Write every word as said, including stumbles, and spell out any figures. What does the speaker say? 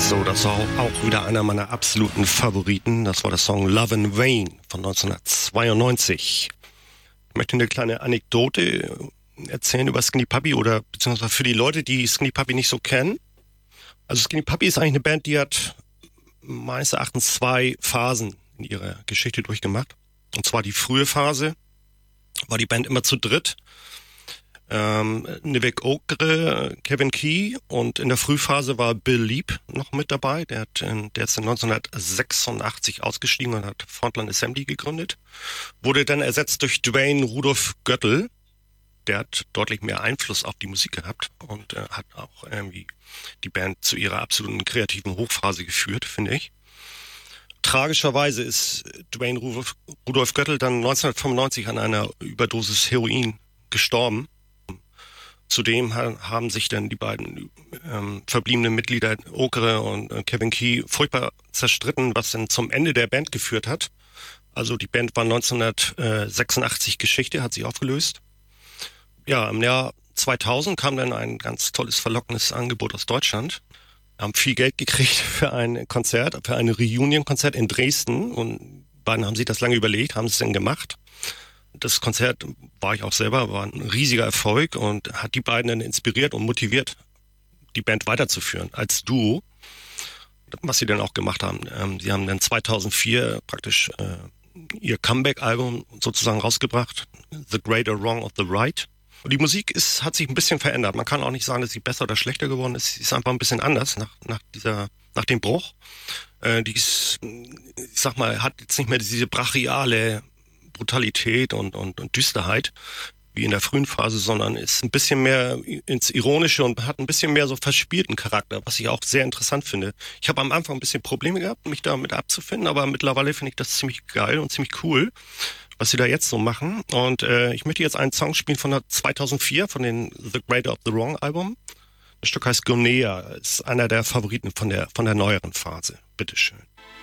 So, das war auch wieder einer meiner absoluten Favoriten. Das war der Song Love in Vain von neunzehnhundertzweiundneunzig. Ich möchte eine kleine Anekdote erzählen über Skinny Puppy oder beziehungsweise für die Leute, die Skinny Puppy nicht so kennen. Also Skinny Puppy ist eigentlich eine Band, die hat meines Erachtens zwei Phasen in ihrer Geschichte durchgemacht. Und zwar die frühe Phase war die Band immer zu dritt. Ähm, Nivek Ogre, Kevin Key und in der Frühphase war Bill Leap noch mit dabei. Der, hat, der ist in neunzehnhundertsechsundachtzig ausgestiegen und hat Frontline Assembly gegründet. Wurde dann ersetzt durch Dwayne Rudolph Göttl. Der hat deutlich mehr Einfluss auf die Musik gehabt und äh, hat auch irgendwie die Band zu ihrer absoluten kreativen Hochphase geführt, finde ich. Tragischerweise ist Dwayne Rudolph, Rudolph Göttl dann neunzehnhundertfünfundneunzig an einer Überdosis Heroin gestorben. Zudem haben sich dann die beiden ähm, verbliebenen Mitglieder Ogre und äh, Kevin Key furchtbar zerstritten, was dann zum Ende der Band geführt hat. Also die Band war neunzehnhundertsechsundachtzig Geschichte, hat sich aufgelöst. Ja, im Jahr zweitausend kam dann ein ganz tolles, verlockendes Angebot aus Deutschland. Wir haben viel Geld gekriegt für ein Konzert, für ein Reunion-Konzert in Dresden und die beiden haben sich das lange überlegt, haben es dann gemacht. Das Konzert war ich auch selber, war ein riesiger Erfolg und hat die beiden dann inspiriert und motiviert, die Band weiterzuführen als Duo. Was sie dann auch gemacht haben. Ähm, sie haben dann zweitausendvier praktisch äh, ihr Comeback-Album sozusagen rausgebracht, The Great or Wrong of the Right. Und die Musik ist, hat sich ein bisschen verändert. Man kann auch nicht sagen, dass sie besser oder schlechter geworden ist. Sie ist einfach ein bisschen anders nach, nach dieser, nach dem Bruch. Äh, die ist, ich sag mal, hat jetzt nicht mehr diese brachiale Brutalität und, und, und Düsterheit wie in der frühen Phase, sondern ist ein bisschen mehr ins Ironische und hat ein bisschen mehr so verspielten Charakter, was ich auch sehr interessant finde. Ich habe am Anfang ein bisschen Probleme gehabt, mich damit abzufinden, aber mittlerweile finde ich das ziemlich geil und ziemlich cool, was sie da jetzt so machen. Und äh, ich möchte jetzt einen Song spielen von der zweitausendvier, von den The Great of the Wrong Album. Das Stück heißt Gonea, ist einer der Favoriten von der, von der neueren Phase. Bitteschön.